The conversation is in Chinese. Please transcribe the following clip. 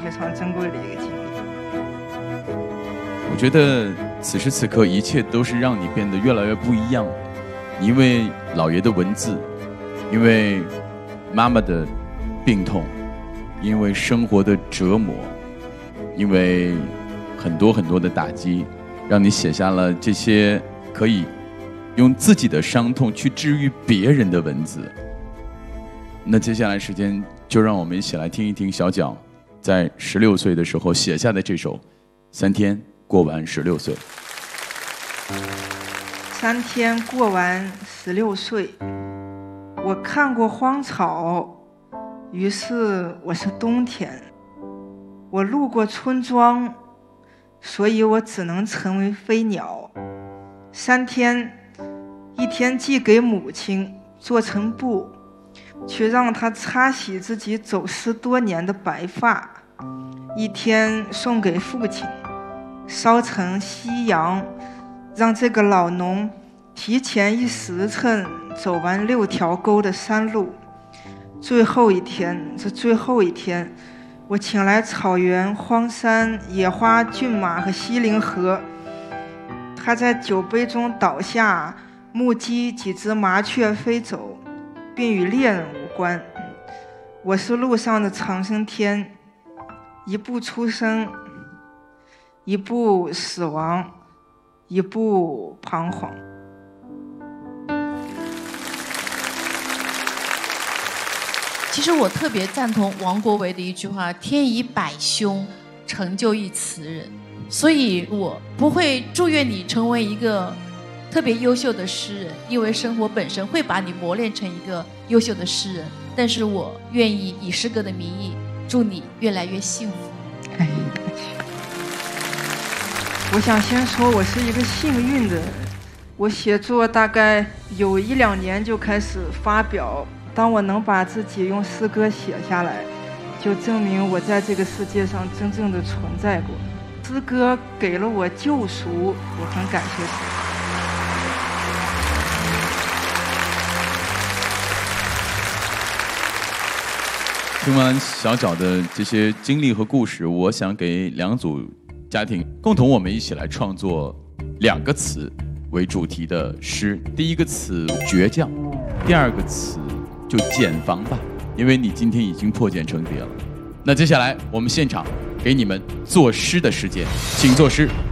非常珍贵的一个经历。 我觉得此时此刻一切都是让你变得越来越不一样，因为老爷的文字，因为妈妈的病痛，因为生活的折磨，因为很多很多的打击，让你写下了这些可以用自己的伤痛去治愈别人的文字。那接下来时间就让我们一起来听一听小脚在16岁的时候写下的这首3天过完16岁。 3天过完16岁，我看过荒草，于是我是冬天。我路过村庄，所以我只能成为飞鸟。3天，一天寄给母亲，做成布，去让她擦洗自己走失多年的白发；一天送给父亲，烧成夕阳，让这个老农提前1时辰走完6条沟的山路。最后一天，这最后一天，我请来草原、荒山、野花、骏马和西陵河。他在酒杯中倒下，目击几只麻雀飞走，并与猎人无关。我是路上的长生天，一步出生，一步死亡，一步彷徨。 其实我特别赞同王国维的一句话：天以百凶，成就一词人。所以我不会祝愿你成为一个特别优秀的诗人，因为生活本身会把你磨练成一个优秀的诗人。但是我愿意以诗歌的名义祝你越来越幸福。 哎，我想先说我是一个幸运的人，我写作大概有1、2年就开始发表，当我能把自己用诗歌写下来，就证明我在这个世界上真正的存在过。诗歌给了我救赎，我很感谢神。 听完小脚的这些经历和故事，我想给2组家庭共同我们一起来创作2个词为主题的诗。第一个词倔强，第2个词就减房吧，因为你今天已经破茧成蝶了。那接下来我们现场给你们作诗的时间，请作诗。